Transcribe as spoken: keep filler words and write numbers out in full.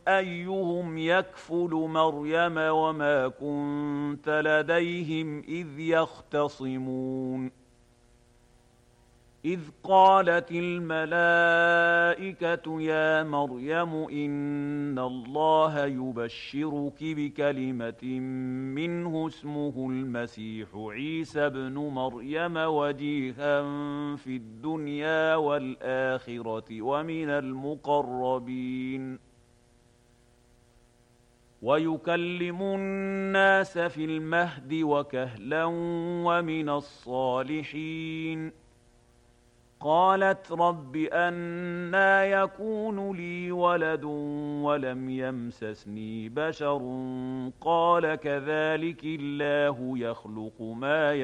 أيهم يكفل مريم وما كنت لديهم إذ يختصمون إذ قالت الملائكة يا مريم إن الله يبشرك بكلمة منه اسمه المسيح عيسى ابن مريم وجيها في الدنيا والآخرة ومن المقربين ويكلم الناس في المهد وكهلا ومن الصالحين قالت رب أنى يكون لي ولد ولم يمسسني بشر قال كذلك الله يخلق ما